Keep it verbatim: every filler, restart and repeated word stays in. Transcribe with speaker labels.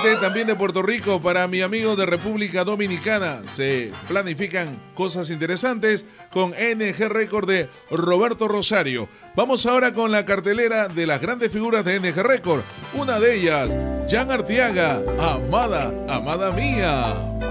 Speaker 1: gente también de Puerto Rico, para mi amigo de República Dominicana, se planifican cosas interesantes con N G Record de Roberto Rosario. Vamos ahora con la cartelera de las grandes figuras de N G Record. Una de ellas, Jan Arteaga, Amada, Amada Mía.